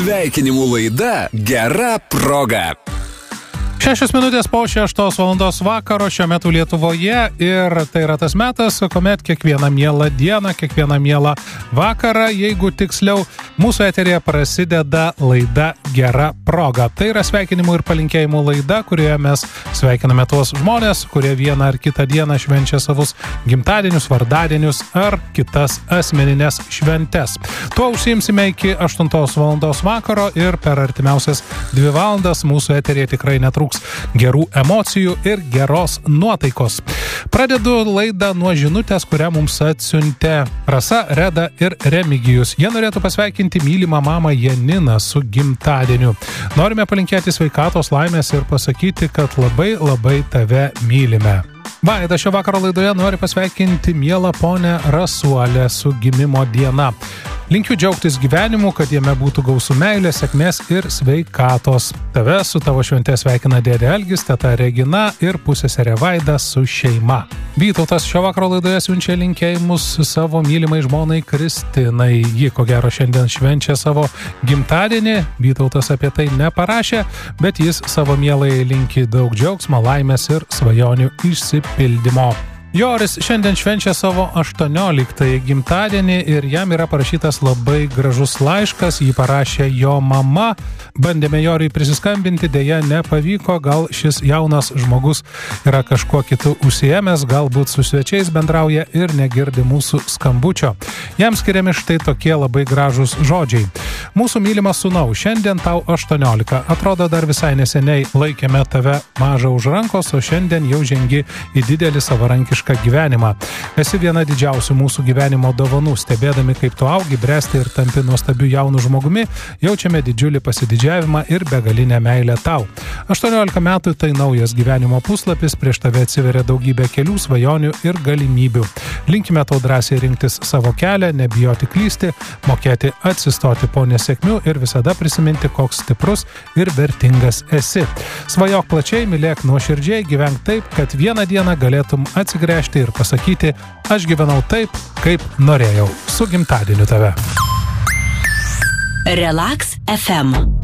Sveikinimų laida Gera proga. 6 minutės po 6 valandos vakaro šiuo metu Lietuvoje ir tai yra tas metas, kuomet kiekvieną mielą dieną, kiekvieną mielą vakarą, jeigu tiksliau, mūsų eterėje prasideda laida Gera proga. Tai yra sveikinimų ir palinkėjimų laida, kurioje mes sveikiname tuos žmonės, kurie vieną ar kitą dieną švenčia savus gimtadienius, vardadienius ar kitas asmeninės šventes. Tuo užsiimsime iki 8 valandos vakaro ir per artimiausias 2 valandas mūsų eterėje tikrai netrūks gerų emocijų ir geros nuotaikos. Pradedu laidą nuo žinutės, kurią mums atsiuntė Rasa, Reda ir Remigijus. Jie norėtų pasveikinti mylimą mamą Janiną su gimtadieniu. Norime palinkėti sveikatos, laimės ir pasakyti, kad labai labai tave mylime. Vaida šio vakaro laidoje nori pasveikinti mielą ponę Rasuolę su gimimo diena. Linkiu džiaugtis gyvenimu, kad jame būtų gausų meilės, sėkmės ir sveikatos. Tave su tavo švente sveikina dėdė Algis, teta Regina ir pusseserė Vaida su šeima. Vytautas šio vakaro laidoje siunčia linkėjimus savo mylimai žmonai Kristinai. Ji ko gero šiandien švenčia savo gimtadienį. Vytautas apie tai neparašė, bet jis savo mielai linki daug džiaugsmo, laimės ir svajonių išsipildymo. Joris šiandien švenčia savo 18-ąjį gimtadienį ir jam yra parašytas labai gražus laiškas, jį parašė jo mama. Bandėme Joriui prisiskambinti, dėja nepavyko, gal šis jaunas žmogus yra kažkuo kitu užsiėmęs, galbūt su svečiais bendrauja ir negirdi mūsų skambučio. Jam skiriami štai tokie labai gražūs žodžiai. Mūsų mylimas sūnau, šiandien tau 18, atrodo dar visai neseniai laikėme tave mažą už rankos, o šiandien jau žengi į didelį savarankišką gyvenimą. Esi viena didžiausių mūsų gyvenimo dovanų. Stebėdami, kaip tu augi, bręsti ir tampi nuostabiu jaunu žmogumi, jaučiame didžiulį pasididžiavimą ir begalinę meilę tau. 18 metų tai naujas gyvenimo puslapis, prieš tave atsiveria daugybė kelių, svajonių ir galimybių. Linkime tau drąsiai rinktis savo kelią, nebijoti klysti, mokėti atsistoti po nesėkmių ir visada prisiminti, koks stiprus ir vertingas esi. Svajok plačiai, mylėk nuoširdžiai, gyvenk taip, kad vieną dieną galėtum atsigręžti ir pasakyti, aš gyvenau taip, kaip norėjau. Su gimtadieniu tave. Relax FM.